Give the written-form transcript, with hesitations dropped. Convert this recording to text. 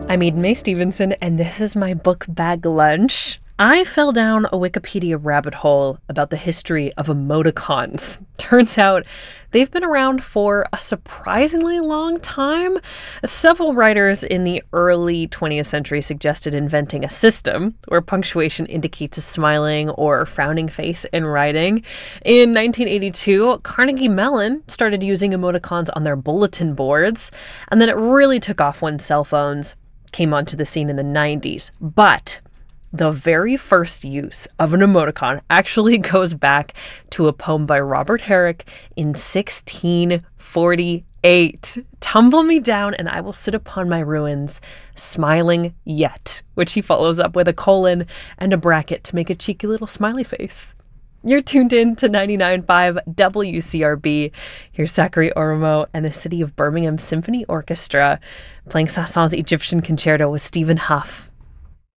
I'm Eden Mae Stevenson, and this is my book bag lunch. I fell down a Wikipedia rabbit hole about the history of emoticons. Turns out they've been around for a surprisingly long time. Several writers in the early 20th century suggested inventing a system where punctuation indicates a smiling or frowning face in writing. In 1982, Carnegie Mellon started using emoticons on their bulletin boards, and then it really took off when cell phones came onto the scene in the 90s. But the very first use of an emoticon actually goes back to a poem by Robert Herrick in 1648. Tumble me down and I will sit upon my ruins, smiling yet, which he follows up with a colon and a bracket to make a cheeky little smiley face. You're tuned in to 99.5 WCRB. Here's Zachary Oromo and the City of Birmingham Symphony Orchestra playing Saint-Saëns' Egyptian Concerto with Stephen Hough.